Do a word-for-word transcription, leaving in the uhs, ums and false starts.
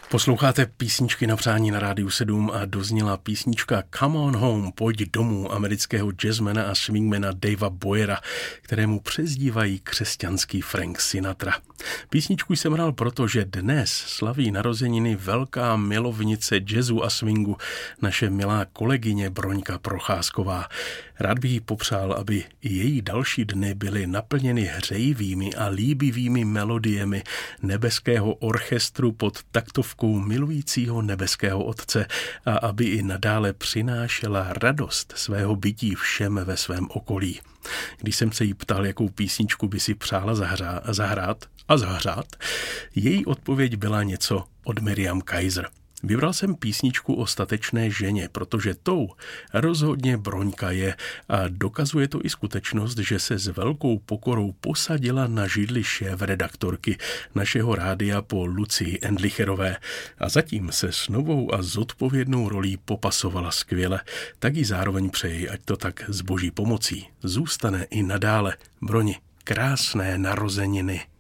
Posloucháte písničky na přání na Rádiu sedm a dozněla písnička Come on Home, pojď domů amerického jazzmana a swingmana Davea Boyera, kterému přezdívají křesťanský Frank Sinatra. Písničku jsem hrál proto, že dnes slaví narozeniny velká milovnice jazzu a swingu, naše milá kolegyně Broňka Procházková. Rád bych jí popřál, aby i její další dny byly naplněny hřejivými a líbivými melodiemi nebeského orchestru pod taktovkou milujícího nebeského Otce a aby i nadále přinášela radost svého bytí všem ve svém okolí. Když jsem se jí ptal, jakou písničku by si přála zahřát, zahrát a zahřát, její odpověď byla něco od Miriam Kaiser. Vybral jsem písničku o statečné ženě, protože tou rozhodně Broňka je a dokazuje to i skutečnost, že se s velkou pokorou posadila na židli šéfredaktorky našeho rádia po Lucii Endlicherové a zatím se s novou a zodpovědnou rolí popasovala skvěle, tak jí zároveň přeji, ať to tak s boží pomocí zůstane i nadále. Broni, krásné narozeniny.